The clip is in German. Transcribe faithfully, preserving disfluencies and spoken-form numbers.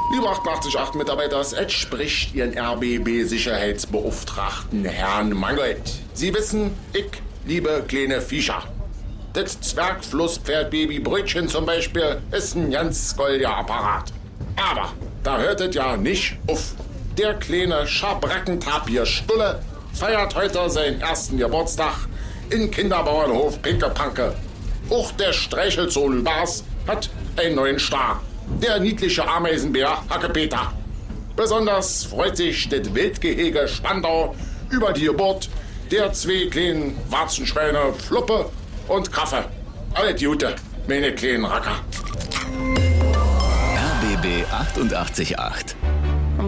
Liebe achtundachtzig Komma acht Mitarbeiter, es spricht Ihren R B B-Sicherheitsbeauftragten Herrn Mangold. Sie wissen, ich liebe kleine Viecher. Das Zwergflusspferdbaby Brötchen zum Beispiel ist ein ganz goldiger Apparat. Aber da hört es ja nicht auf. Der kleine Schabrackentapir Stulle feiert heute seinen ersten Geburtstag in Kinderbauernhof Pinkepanke. Auch der Streichelzoo Lübars hat einen neuen Star. Der niedliche Ameisenbär Hackepeter. Besonders freut sich das Wildgehege Spandau über die Geburt der zwei kleinen Warzenschweine Fluppe und Kaffee. Alle Gute, meine kleinen Racker. R B B achtundachtzig Komma acht